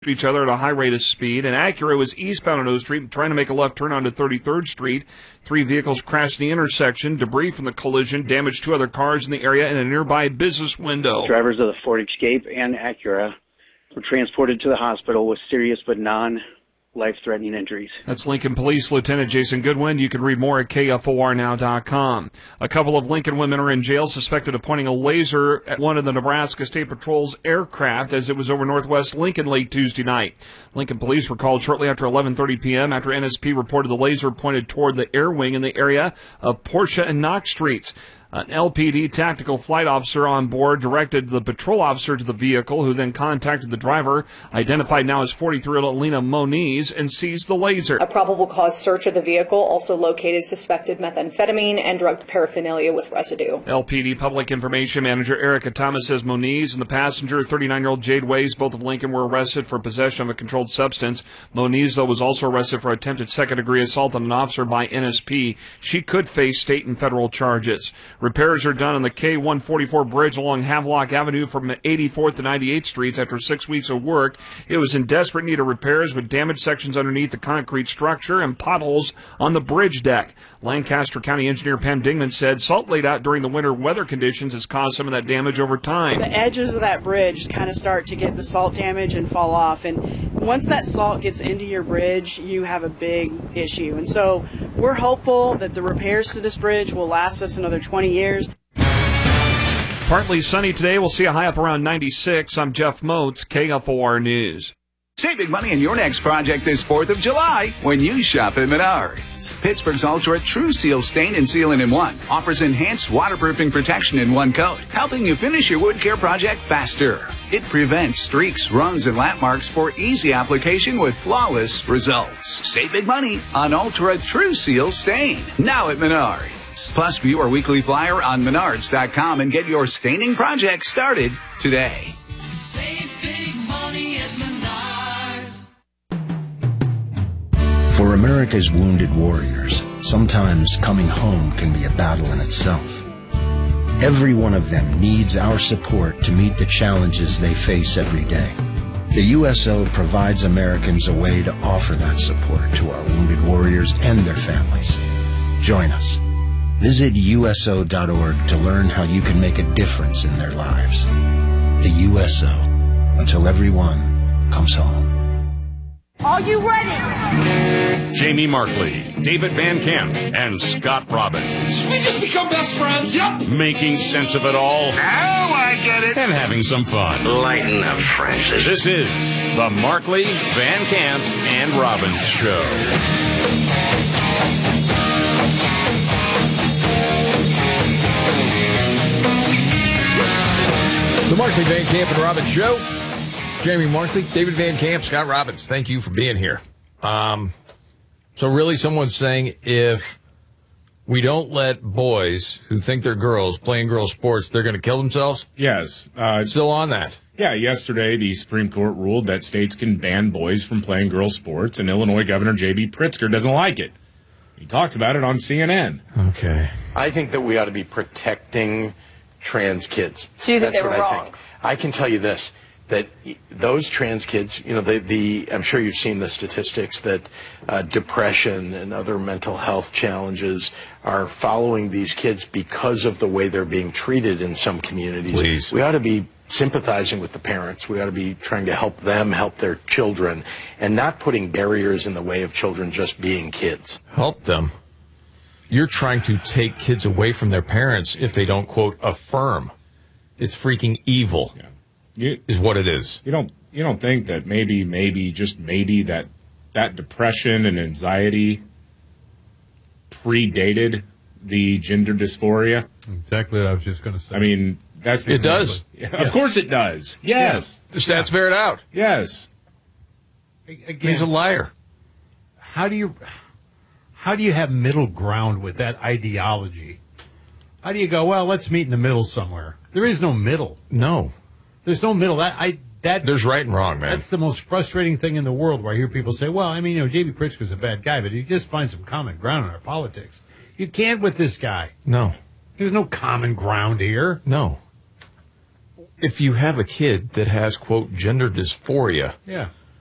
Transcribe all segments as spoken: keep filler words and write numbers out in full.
each other at a high rate of speed. An Acura was eastbound on O Street trying to make a left turn onto thirty-third Street. Three vehicles crashed the intersection. Debris from the collision damaged two other cars in the area and a nearby business window. Drivers of the Ford Escape and Acura were transported to the hospital with serious but non-life-threatening injuries. That's Lincoln Police Lieutenant Jason Goodwin. You can read more at K F O R now dot com. A couple of Lincoln women are in jail suspected of pointing a laser at one of the Nebraska State Patrol's aircraft as it was over northwest Lincoln late Tuesday night. Lincoln police were called shortly after eleven thirty p.m. after N S P reported the laser pointed toward the air wing in the area of Portia and Knox Streets. An L P D tactical flight officer on board directed the patrol officer to the vehicle, who then contacted the driver, identified now as forty-three-year-old Lena Moniz, and seized the laser. A probable cause search of the vehicle also located suspected methamphetamine and drug paraphernalia with residue. L P D Public Information Manager Erica Thomas says Moniz and the passenger, thirty-nine-year-old Jade Ways, both of Lincoln, were arrested for possession of a controlled substance. Moniz, though, was also arrested for attempted second-degree assault on an officer by N S P. She could face state and federal charges. Repairs are done on the K one forty-four bridge along Havelock Avenue from eighty-fourth to ninety-eighth Streets after six weeks of work. It was in desperate need of repairs with damaged sections underneath the concrete structure and potholes on the bridge deck. Lancaster County Engineer Pam Dingman said salt laid out during the winter weather conditions has caused some of that damage over time. The edges of that bridge kind of start to get the salt damage and fall off, and once that salt gets into your bridge, you have a big issue. And so we're hopeful that the repairs to this bridge will last us another twenty years. Partly sunny today. We'll see a high up around ninety-six. I'm Jeff Moats, K F O R News. Save big money on your next project this fourth of July when you shop at Menards. Pittsburgh's Ultra True Seal Stain and Sealant in One offers enhanced waterproofing protection in one coat, helping you finish your wood care project faster. It prevents streaks, runs, and lap marks for easy application with flawless results. Save big money on Ultra True Seal Stain, now at Menards. Plus, view our weekly flyer on Menards dot com and get your staining project started today. Save big money at Menards. For America's wounded warriors, sometimes coming home can be a battle in itself. Every one of them needs our support to meet the challenges they face every day. The U S O provides Americans a way to offer that support to our wounded warriors and their families. Join us. Visit U S O dot org to learn how you can make a difference in their lives. The U S O, until everyone comes home. Are you ready? Jamie Markley, David Van Camp, and Scott Robbins. We just become best friends. Yep. Making sense of it all. Now I get it. And having some fun. Lighten up, Francis. This is the Markley, Van Camp, and Robbins Show. The Markley, Van Camp, and Robbins Show. Jamie Markley, David Van Camp, Scott Robbins. Thank you for being here. Um, so really someone's saying if we don't let boys who think they're girls playing girl sports, they're going to kill themselves? Yes. Uh, Still on that. Yeah, yesterday the Supreme Court ruled that states can ban boys from playing girl sports, and Illinois Governor J B Pritzker doesn't like it. He talked about it on C N N. Okay. I think that we ought to be protecting trans kids. So you think That's they were what wrong? I think. I can tell you this, that those trans kids, you know, the, the I'm sure you've seen the statistics that uh, depression and other mental health challenges are following these kids because of the way they're being treated in some communities. Please. We ought to be sympathizing with the parents. We ought to be trying to help them help their children and not putting barriers in the way of children just being kids. Help them. You're trying to take kids away from their parents if they don't, quote, affirm. It's freaking evil, Yeah. You, is what it is. you don't you don't think that maybe, maybe, just maybe that that depression and anxiety predated the gender dysphoria? Exactly what I was just going to say. I mean, that's the It does. Yeah, of course it does. Yes. The stats bear it out. Yes. Again, He's a liar. how do you how do you have middle ground with that ideology? How do you go, well, let's meet in the middle somewhere? There is no middle. No. There's no middle. That I that There's right and wrong, man. That's the most frustrating thing in the world, where I hear people say, well, I mean, you know, J B Pritzker's a bad guy, but he just finds some common ground in our politics. You can't with this guy. No. There's no common ground here. No. If you have a kid that has, quote, gender dysphoria, Yeah.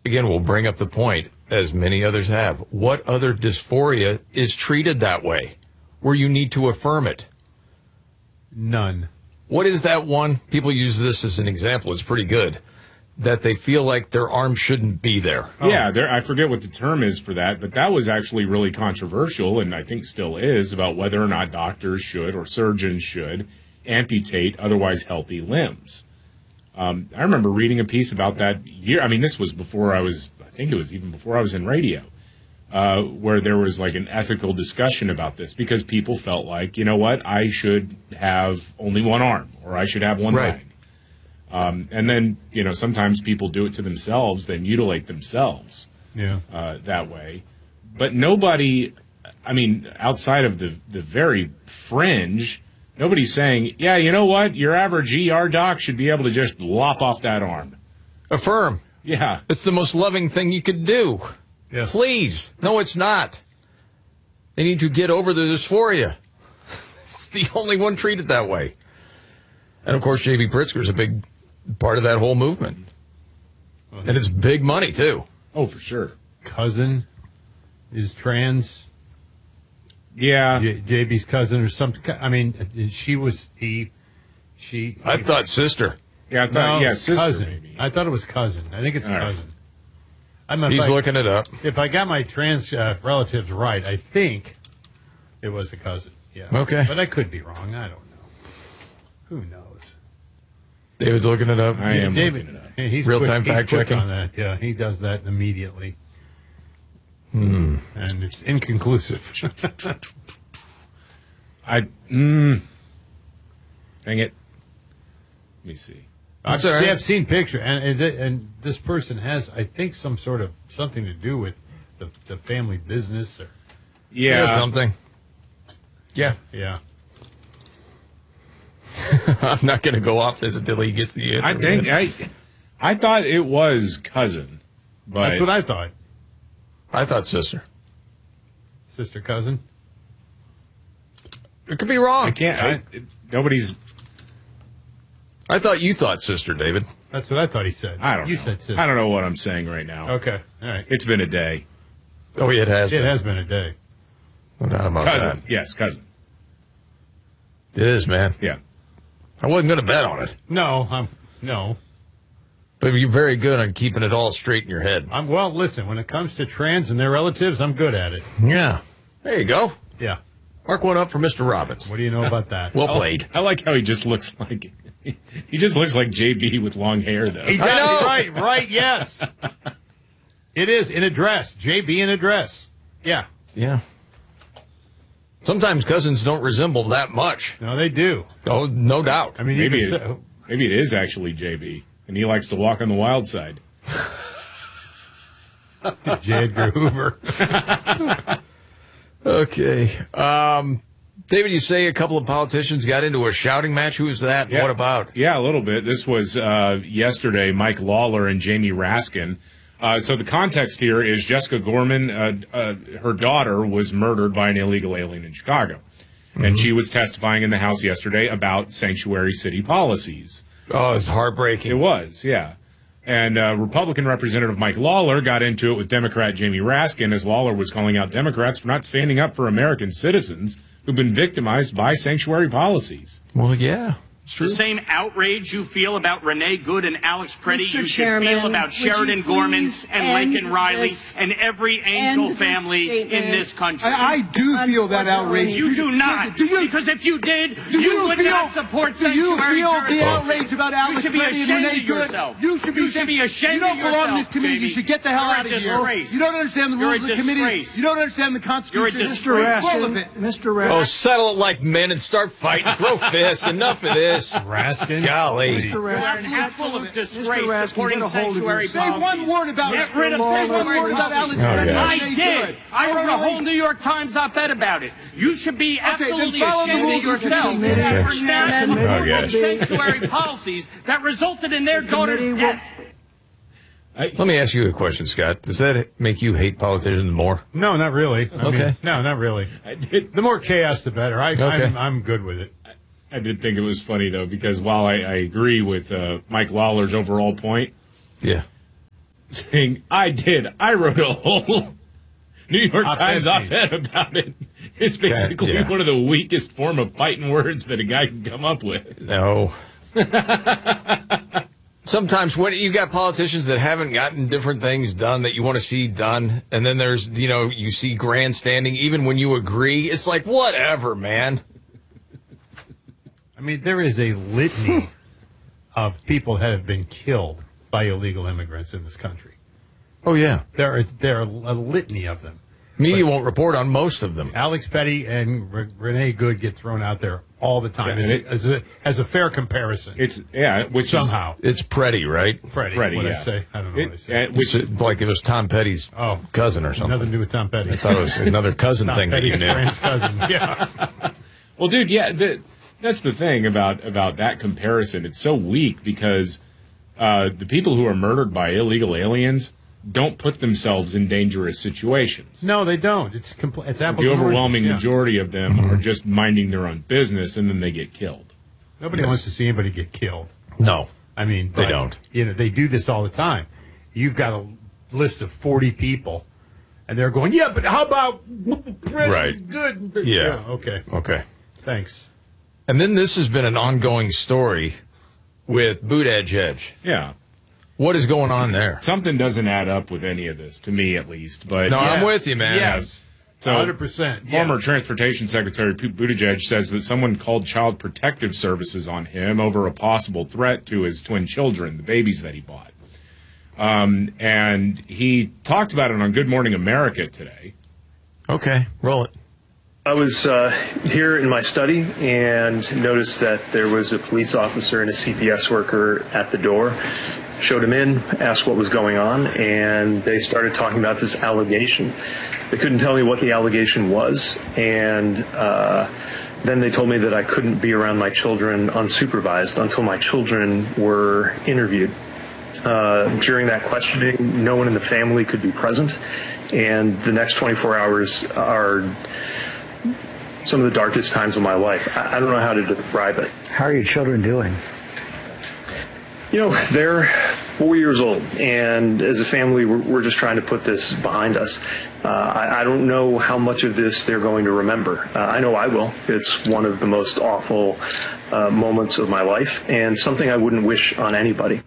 again, we'll bring up the point, as many others have. What other dysphoria is treated that way, where you need to affirm it? None. What is that one? People use this as an example. It's pretty good. That they feel like their arm shouldn't be there. Yeah, there, I forget what the term is for that, but that was actually really controversial, and I think still is, about whether or not doctors should or surgeons should amputate otherwise healthy limbs. Um, I remember reading a piece about that year. I mean, this was before I was, I think it was even before I was in radio, uh, where there was like an ethical discussion about this because people felt like, you know what, I should have only one arm or I should have one Right. leg. Um, and then, you know, sometimes people do it to themselves. They mutilate themselves Yeah. uh, that way. But nobody, I mean, outside of the, the very fringe, nobody's saying, yeah, you know what? Your average E R doc should be able to just lop off that arm. Affirm. Yeah. It's the most loving thing you could do. Yeah. Please. No, it's not. They need to get over the dysphoria. It's the only one treated that way. And, of course, J B. Pritzker is a big part of that whole movement. And it's big money, too. Oh, for sure. Cousin is trans. Yeah. J- JB's cousin or something. I mean, she was he. She. I thought sister. Yeah, I thought, no, yeah, it's sister, cousin. maybe. I thought it was cousin. I think it's All right. cousin. I'm if He's I- looking it up. If I got my trans uh, relatives right, I think it was a cousin. Yeah. Okay. But I could be wrong. I don't know. Who knows? David's looking it up. I am David, looking it up. he's Real-time quick- he's fact quick checking. on that. Yeah, he does that immediately, Hmm. and it's inconclusive. I, mm, dang it. Let me see. I've, That's all see, right. I've seen picture, and, and th- and this person has, I think, some sort of something to do with the, the family business, or Yeah. Yeah, something. Yeah. yeah. I'm not going to go off this until he gets the answer. I think, I, I thought it was cousin. But That's what I thought. I thought sister. Sister, cousin. It could be wrong. I can't, I, it, nobody's, I thought you thought sister, David. That's what I thought he said. I don't you know. said sister. I don't know what I'm saying right now. Okay, all right. It's been a day. Oh, yeah, it has It been. has been a day. No doubt about Cousin. Yes, cousin. that. It is, man. Yeah. I wasn't going to bet on it. No, I'm no. But you're very good on keeping it all straight in your head. I'm well. Listen, when it comes to trans and their relatives, I'm good at it. Yeah. There you go. Yeah. Mark one up for Mister Robbins. What do you know about that? Well played. I like how he just looks like, he just looks like J B with long hair, though. He does. know. Right, right, yes. It is in a dress. J B in a dress. Yeah. Yeah. Sometimes cousins don't resemble that much. No, they do. Oh, no doubt. I mean, Maybe even it, so- maybe it is actually J B, and he likes to walk on the wild side. J. Edgar Hoover. Okay. Um, David, you say a couple of politicians got into a shouting match. Who was that? Yeah. What about? Yeah, a little bit. This was uh, yesterday, Mike Lawler and Jamie Raskin. Uh, so the context here is Jessica Gorman, uh, uh, her daughter was murdered by an illegal alien in Chicago. Mm-hmm. And she was testifying in the House yesterday about sanctuary city policies. Oh, it's heartbreaking. It was, yeah. And uh, Republican Representative Mike Lawler got into it with Democrat Jamie Raskin as Lawler was calling out Democrats for not standing up for American citizens who've been victimized by sanctuary policies. Well, yeah. It's true. The same outrage you feel about Renee Good and Alex Preddy, Mister you should Chairman, feel about would you Sheridan Gorman please and end Lincoln Riley this- and every Angel end this family in statement? this country. I, I do feel that outrage. You do not. Do you, because if you did, do you, you would feel, not support do you sanctuary feel the jurisdiction. outrage about You Alex should be Preddy and ashamed Renee of Good? yourself. You should be, You should be ashamed You don't of belong yourself, in this committee. Jamie. You should get the hell You're out a of here. disgrace. You don't understand the You're rules a of the committee. disgrace. You don't understand the You're a Constitution. disgrace. You're full of it. Mister Oh, Raskin. settle it like men and start fighting. Throw fists. Enough of this. Raskin. Golly. Mister You're an Raskin. absolute disgrace Raskin, supporting get a hold of sanctuary yourself. Say policies. one word about Get rid of Say one sanctuary word about policies. Alex Oh, Preddy yeah. I and Renee did. Good. I Oh, wrote a really? whole New York Times op-ed about it. You should be then absolutely follow the ashamed rules of of the yourself committee. for Mister standing Chairman. for Okay. sanctuary policies that resulted in their daughter's committee will- death. Let me ask you a question, Scott. Does that make you hate politicians more? No, not really. I Okay. mean, no, not really. I did, The more chaos, the better. I, Okay. I'm, I'm good with it. I did think it was funny, though, because while I, I agree with uh, Mike Lawler's overall point, Yeah. saying, I did. I wrote a whole New York Op-ed Times piece. op-ed about it. It's basically Yeah. one of the weakest form of fighting words that a guy can come up with. No. Sometimes when you got politicians that haven't gotten different things done that you want to see done, and then there's, you know, you see grandstanding, even when you agree, it's like, whatever, man. I mean, there is a litany of people that have been killed by illegal immigrants in this country. Oh, yeah. There is there are a litany of them. Media won't report on most of them. Alex Petty and R- Renee Good get thrown out there all the time Yeah, as, and it- as, a, as a fair comparison. It's, yeah, which is- somehow. It's Pretty, right? Pretty, Pretty, what yeah. I say? I don't know It- what I say. uh, which- It's like it was Tom Petty's Oh, cousin or something. Nothing to do with Tom Petty. I thought it was another cousin Tom thing that Petty's you knew. friend's cousin. Yeah. Well, dude, yeah, the, that's the thing about, about that comparison. It's so weak because uh, the people who are murdered by illegal aliens don't put themselves in dangerous situations. No, they don't. It's compl- it's apples The and overwhelming oranges, yeah. majority of them are just minding their own business, and then they get killed. Nobody wants to see anybody get killed. No. I mean, They but, don't. You know, they do this all the time. You've got a list of forty people, and they're going, yeah, but how about Pretty Right. Good? Yeah. Okay. Okay. Thanks. And then this has been an ongoing story with Boot Edge Edge. Yeah. What is going on there? Something doesn't add up with any of this, to me at least. But No, yeah. I'm with you, man. Yes. So, one hundred percent. Former yes. Transportation Secretary Pete Buttigieg says that someone called Child Protective Services on him over a possible threat to his twin children, the babies that he bought. Um, and he talked about it on Good Morning America today. Okay, roll it. I was uh, here in my study and noticed that there was a police officer and a C P S worker at the door. Showed him in, asked what was going on, and they started talking about this allegation. They couldn't tell me what the allegation was, and uh, then they told me that I couldn't be around my children unsupervised until my children were interviewed. Uh, during that questioning, no one in the family could be present, and the next twenty-four hours are some of the darkest times of my life. I, I don't know how to describe it. How are your children doing? You know, they're four years old, and as a family, we're, we're just trying to put this behind us. Uh, I, I don't know how much of this they're going to remember. Uh, I know I will. It's one of the most awful uh, moments of my life, and something I wouldn't wish on anybody.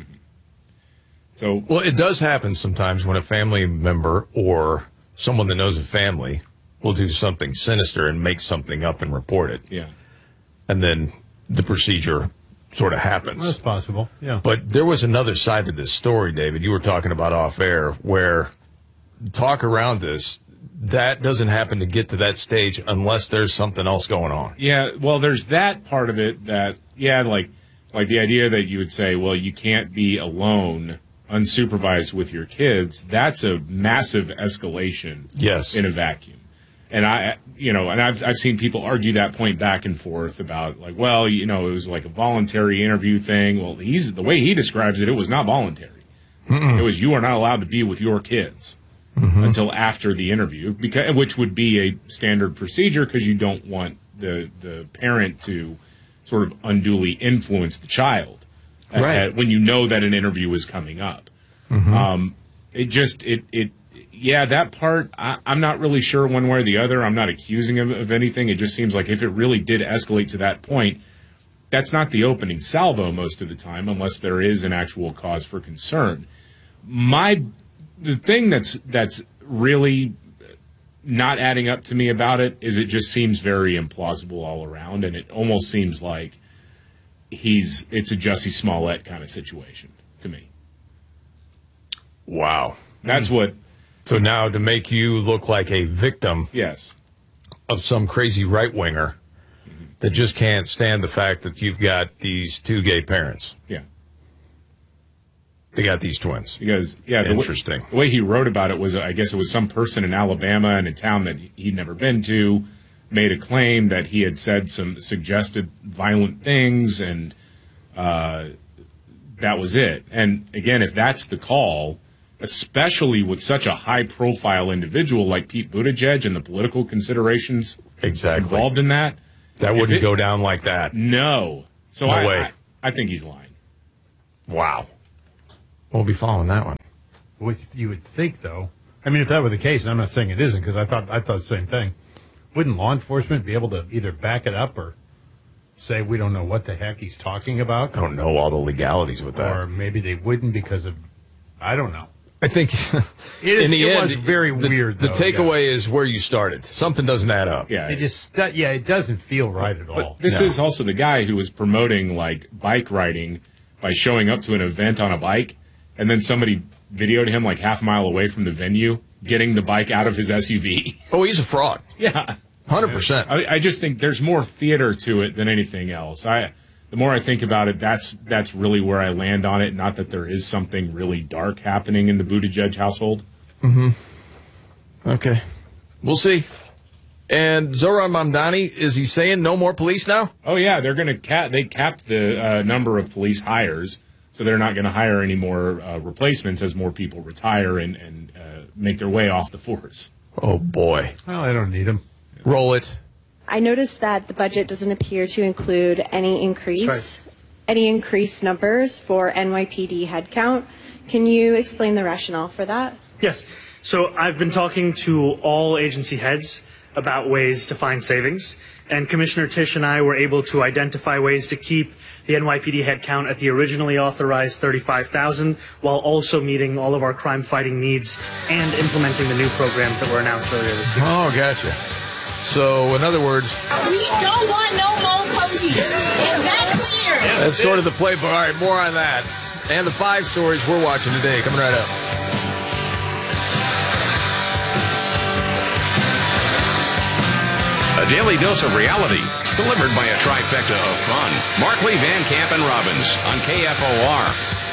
So, well, it does happen sometimes when a family member or someone that knows a family will do something sinister and make something up and report it. Yeah. And then the procedure sort of happens. That's possible. Yeah. But there was another side to this story, David, you were talking about off air, where talk around this, that doesn't happen to get to that stage unless there's something else going on. Yeah, well, there's that part of it that, yeah, like like the idea that you would say, well, you can't be alone, unsupervised with your kids. That's a massive escalation. Yes. In a vacuum. And I, you know, and I've I've seen people argue that point back and forth about like, well, you know, it was like a voluntary interview thing. Well, he's the way he describes it, it was not voluntary. Mm-mm. It was you are not allowed to be with your kids Mm-hmm. until after the interview, because which would be a standard procedure because you don't want the the parent to sort of unduly influence the child at- Right. at- when you know that an interview is coming up. Mhm. Um, it just it it. Yeah, that part, I, I'm not really sure one way or the other. I'm not accusing him of anything. It just seems like if it really did escalate to that point, that's not the opening salvo most of the time, unless there is an actual cause for concern. My, the thing that's that's really not adding up to me about it is it just seems very implausible all around, and it almost seems like he's it's a Jussie Smollett kind of situation to me. Wow. That's what. So now to make you look like a victim Yes. of some crazy right-winger that just can't stand the fact that you've got these two gay parents. Yeah. They got these twins. Because, yeah, the Interesting. Way, the way he wrote about it was, I guess it was some person in Alabama in a town that he'd never been to, made a claim that he had said some suggested violent things, and uh, that was it. And again, if that's the call, especially with such a high-profile individual like Pete Buttigieg and the political considerations exactly involved in that, that if wouldn't it- go down like that. No. So No I, way. I, I think he's lying. Wow. We'll be following that one. With you would think, though. I mean, if that were the case, and I'm not saying it isn't, because I thought I thought the same thing. Wouldn't law enforcement be able to either back it up or say we don't know what the heck he's talking about? I don't know all the legalities with that. Or maybe they wouldn't because of, I don't know. I think it, is, in the it end, was very the, weird. The though, takeaway yeah. is where you started. Something doesn't add up. Yeah, it just that, yeah, it doesn't feel right at all. But this no. is also the guy who was promoting like bike riding by showing up to an event on a bike, and then somebody videoed him like half a mile away from the venue getting the bike out of his S U V. Oh, he's a fraud. Yeah, hundred percent. I, I just think there's more theater to it than anything else. I. The more I think about it, that's that's really where I land on it. Not that there is something really dark happening in the Buttigieg household. Mm-hmm. Okay. We'll see. And Zohran Mamdani, is he saying no more police now? Oh, yeah. They're going to cap. They capped the uh, number of police hires, so they're not going to hire any more uh, replacements as more people retire and, and uh, make their way off the force. Oh, boy. Well, I don't need them. Roll it. I noticed that the budget doesn't appear to include any increase, Right. any increased numbers for N Y P D headcount. Can you explain the rationale for that? Yes. So I've been talking to all agency heads about ways to find savings, and Commissioner Tisch and I were able to identify ways to keep the N Y P D headcount at the originally authorized thirty-five thousand, while also meeting all of our crime-fighting needs and implementing the new programs that were announced earlier this year. Oh, gotcha. So, in other words, We don't want no more police. Is that clear? that's sort of the playbook. All right, more on that. And the five stories we're watching today, coming right up. A daily dose of reality, delivered by a trifecta of fun. Markley, Van Camp, and Robbins on K F O R.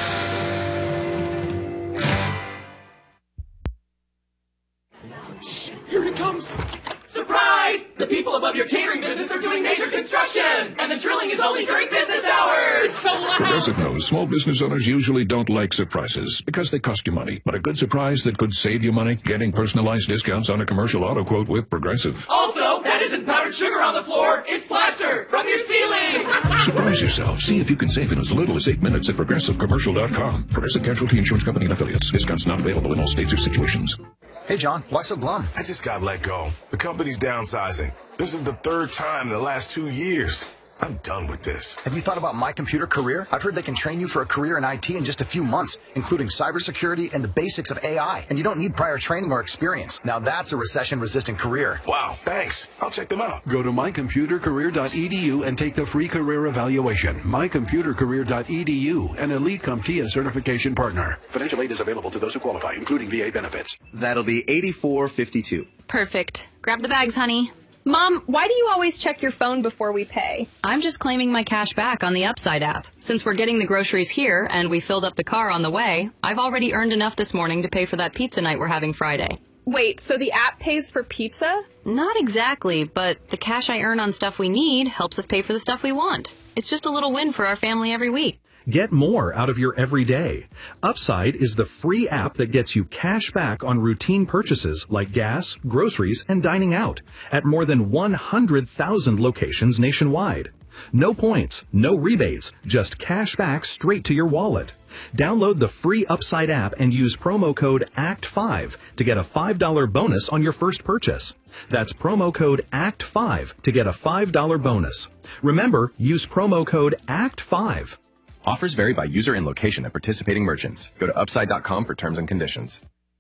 Here it comes. Surprise! The people above your catering business are doing major construction, and the drilling is only during business hours. So loud. Progressive knows small business owners usually don't like surprises because they cost you money. But a good surprise that could save you money, getting personalized discounts on a commercial auto quote with Progressive. Also, that isn't powdered sugar on the floor. It's plaster from your ceiling. Surprise yourself. See if you can save in as little as eight minutes at progressive commercial dot com. Progressive Casualty Insurance Company and Affiliates. Discounts not available in all states or situations. Hey, John, why so glum? I just got let go. The company's downsizing. This is the third time in the last two years. I'm done with this. Have you thought about My Computer Career? I've heard they can train you for a career in I T in just a few months, including cybersecurity and the basics of A I. And you don't need prior training or experience. Now that's a recession-resistant career. Wow, thanks. I'll check them out. Go to my computer career dot e d u and take the free career evaluation. my computer career dot e d u, an Elite CompTIA certification partner. Financial aid is available to those who qualify, including V A benefits. That'll be eighty-four fifty-two. Perfect. Grab the bags, honey. Mom, why do you always check your phone before we pay? I'm just claiming my cash back on the Upside app. Since we're getting the groceries here and we filled up the car on the way, I've already earned enough this morning to pay for that pizza night we're having Friday. Wait, so the app pays for pizza? Not exactly, but the cash I earn on stuff we need helps us pay for the stuff we want. It's just a little win for our family every week. Get more out of your everyday. Upside is the free app that gets you cash back on routine purchases like gas, groceries, and dining out at more than one hundred thousand locations nationwide. No points, no rebates, just cash back straight to your wallet. Download the free Upside app and use promo code A C T five to get a five dollar bonus on your first purchase. That's promo code A C T five to get a five dollar bonus. Remember, use promo code A C T five. Offers vary by user and location at participating merchants. Go to upside dot com for terms and conditions.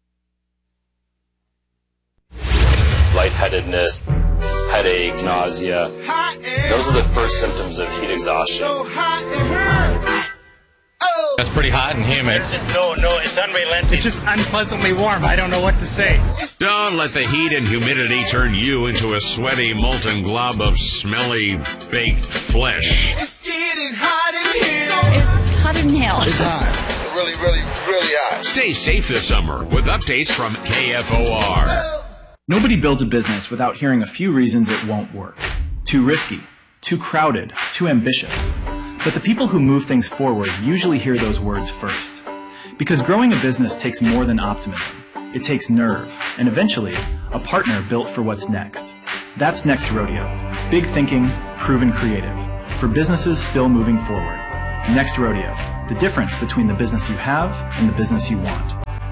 Lightheadedness, headache, nausea. Those are the first symptoms of heat exhaustion. That's pretty hot and humid. It's just no, no, it's unrelenting. It's just unpleasantly warm. I don't know what to say. Don't let the heat and humidity turn you into a sweaty, molten glob of smelly, baked flesh. It's getting hot in here. It's hot in hell. It's hot. Really, really, really hot. Stay safe this summer with updates from K F O R. Nobody builds a business without hearing a few reasons it won't work. Too risky, too crowded, too ambitious. But the people who move things forward usually hear those words first. Because growing a business takes more than optimism. It takes nerve, and eventually, a partner built for what's next. That's Next Rodeo. Big thinking, proven creative. For businesses still moving forward. Next Rodeo. The difference between the business you have and the business you want.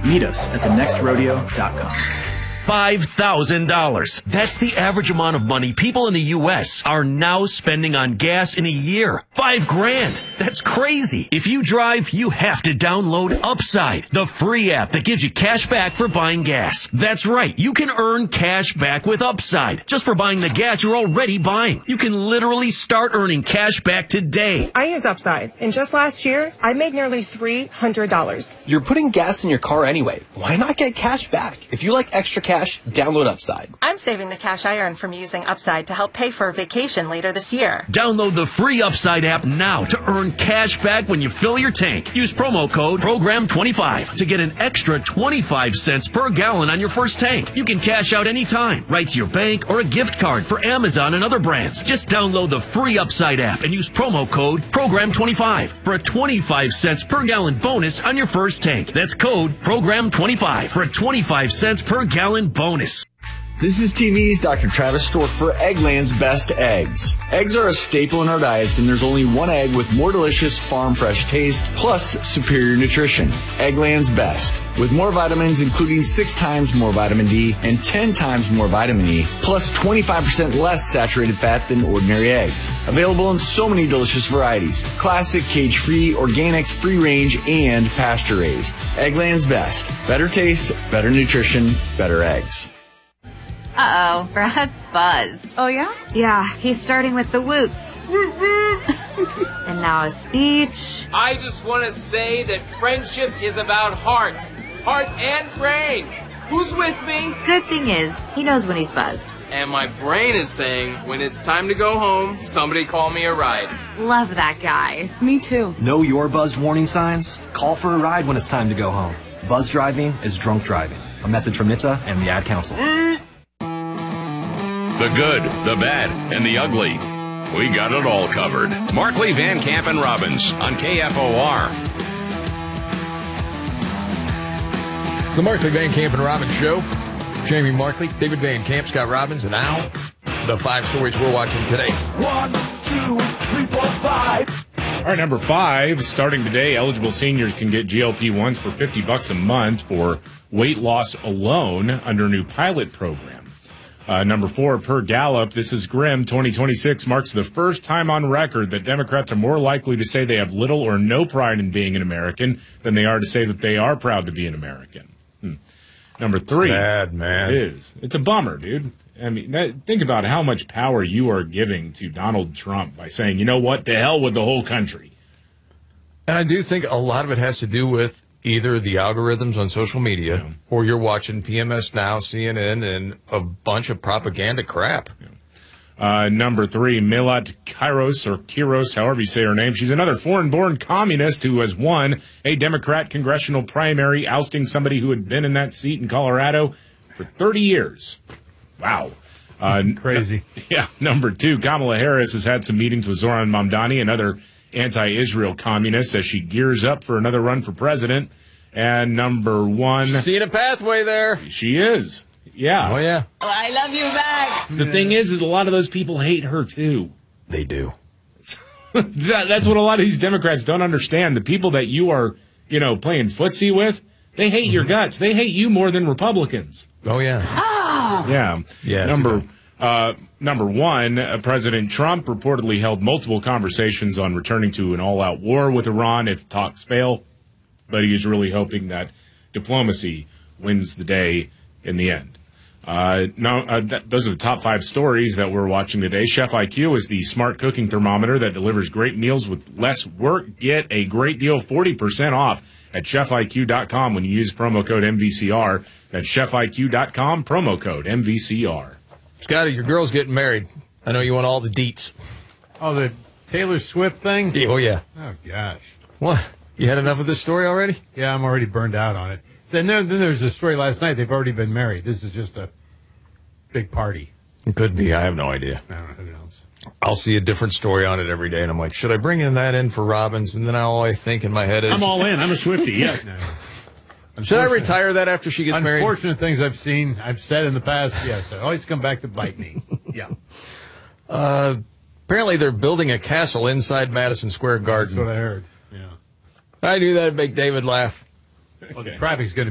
Meet us at the next rodeo dot com. five thousand dollars. That's the average amount of money people in the U S are now spending on gas in a year. Five grand. That's crazy. If you drive, you have to download Upside, the free app that gives you cash back for buying gas. That's right. You can earn cash back with Upside just for buying the gas you're already buying. You can literally start earning cash back today. I use Upside, and just last year, I made nearly three hundred dollars. You're putting gas in your car anyway. Why not get cash back? If you like extra cash, download Upside. I'm saving the cash I earn from using Upside to help pay for a vacation later this year. Download the free Upside app now to earn cash back when you fill your tank. Use promo code program twenty-five to get an extra twenty-five cents per gallon on your first tank. You can cash out anytime, right to your bank or a gift card for Amazon and other brands. Just download the free Upside app and use promo code program twenty-five for a twenty-five cents per gallon bonus on your first tank. That's code program twenty-five for a twenty-five cents per gallon bonus. This is T V's Doctor Travis Stork for Eggland's Best Eggs. Eggs are a staple in our diets, and there's only one egg with more delicious farm-fresh taste, plus superior nutrition. Eggland's Best. With more vitamins, including six times more vitamin D and ten times more vitamin E, plus twenty-five percent less saturated fat than ordinary eggs. Available in so many delicious varieties. Classic, cage-free, organic, free-range, and pasture-raised. Eggland's Best. Better taste, better nutrition, better eggs. Uh-oh, Brad's buzzed. Oh, yeah? Yeah, he's starting with the woots. And now a speech. I just want to say that friendship is about heart. Heart and brain. Who's with me? Good thing is, he knows when he's buzzed. And my brain is saying, when it's time to go home, somebody call me a ride. Love that guy. Me too. Know your buzzed warning signs? Call for a ride when it's time to go home. Buzz driving is drunk driving. A message from N H T S A and the Ad Council. The good, the bad, and the ugly. We got it all covered. Markley, Van Camp, and Robbins on K F O R. The Markley, Van Camp, and Robbins Show. Jamie Markley, David Van Camp, Scott Robbins, and now the five stories we're watching today. One, two, three, four, five. All right, number five, starting today, eligible seniors can get G L P ones for fifty bucks a month for weight loss alone under a new pilot program. Uh, number four, per Gallup, this is grim. twenty twenty-six marks the first time on record that Democrats are more likely to say they have little or no pride in being an American than they are to say that they are proud to be an American. Hmm. Number three. Sad, man. It is. It's a bummer, dude. I mean, that, think about how much power you are giving to Donald Trump by saying, you know what, to hell with the whole country. And I do think a lot of it has to do with either the algorithms on social media yeah. or you're watching P M S Now, C N N, and a bunch of propaganda crap. Yeah. Uh, number three, Milat Kairos, or Kiros, however you say her name. She's another foreign-born communist who has won a Democrat congressional primary, ousting somebody who had been in that seat in Colorado for thirty years. Wow. Uh, Crazy. Yeah. Number two, Kamala Harris has had some meetings with Zoran Mamdani and other anti-Israel communists as she gears up for another run for president. And number one, seeing a pathway there. She is. Yeah. Oh, yeah. Oh, I love you back. The thing is, is a lot of those people hate her, too. They do. that, that's what a lot of these Democrats don't understand. The people that you are, you know, playing footsie with, they hate mm-hmm. your guts. They hate you more than Republicans. Oh, yeah. Oh. Yeah. Yeah. Number uh, number one, uh, President Trump reportedly held multiple conversations on returning to an all-out war with Iran if talks fail, but he is really hoping that diplomacy wins the day in the end. Uh, no, uh, th- those are the top five stories that we're watching today. Chef I Q is the smart cooking thermometer that delivers great meals with less work. Get a great deal, forty percent off at chef I Q dot com when you use promo code M V C R. That's chef I Q dot com, promo code M V C R. Scotty, your girl's getting married. I know you want all the deets. Oh, the Taylor Swift thing? Yeah, oh, yeah. Oh, gosh. What? You had enough of this story already? Yeah, I'm already burned out on it. Then there, then there's a story last night. They've already been married. This is just a big party. It could be. I have no idea. I don't know. Who knows? I'll see a different story on it every day, and I'm like, should I bring in that in for Robbins? And then all I think in my head is... I'm all in. I'm a Swiftie, yes. No. Should I retire that after she gets Unfortunate married? Unfortunate things I've seen, I've said in the past, yes, they always come back to bite me. Yeah. Uh, apparently they're building a castle inside Madison Square Garden. That's what I heard. Yeah. I knew that would make David laugh. Well, the traffic's going to